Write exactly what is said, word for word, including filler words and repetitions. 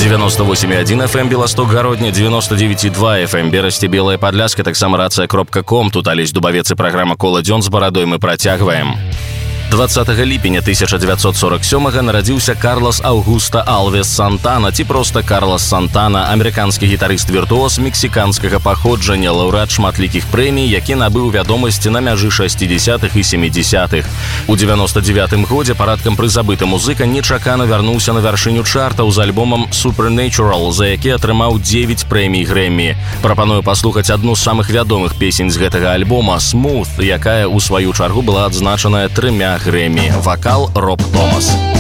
девяносто восемь и один эф эм Белосток Городня, девяносто девять и два эф эм Берасці Белая Падляска, таксама рацыя кропка ком. Тут Алесь Дубавец і праграма «Кола дзён» з барадой мы працягваем. двадцатага ліпеня тысяча дзевяцьсот сорок сёмага нарадзіўся Карлос Аугуста Алвес Сантана, ці проста Карлос Сантана, амерыканскі гітарыст-віртуоз мексіканскага паходжання, лаўрэат шматлікіх прэмій, які набыў вядомасці на мяжы шэсцідзесятых і сямідзесятых. У дзевяноста дзевятым годзе парадкам прызабыты музыка нечакана вярнуўся на вяршыню чартаў з альбомам Supernatural, за які атрымаў дзевяць прэмій Грэммі. Прапаную паслухаць адну з самых вядомых песень з гэтага альбома «Smooth», якая ў сваю чаргу была адзначаная трымя Грэммі. Вакал Роб Томас.